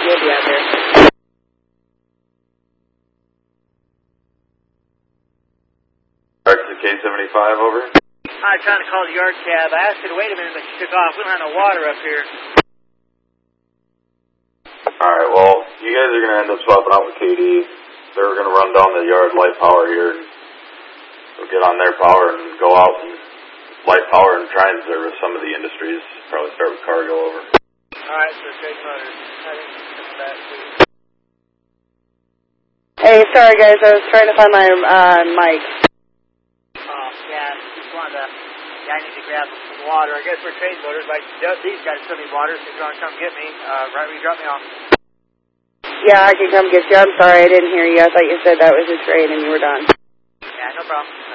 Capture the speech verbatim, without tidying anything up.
You'll be out there. K seventy-five, over. I was trying to call the yard cab. I asked her to wait a minute, but she took off. We don't have no water up here. Alright, well, you guys are going to end up swapping out with K D. They're going to run down the yard light power here, and we'll get on their power and go out and light power and try and service some of the industries. Probably start with cargo, over. Alright, so Trade Motors. I think she's coming back too. Hey, sorry guys, I was trying to find my uh, mic. Oh, yeah, just wanted to, yeah, I need to grab some water. I guess we're Trade Motors, like these guys still need water, so if you want to come get me, uh, right where you drop me off. Yeah, I can come get you. I'm sorry, I didn't hear you. I thought you said that was a trade and you were done. Yeah, no problem.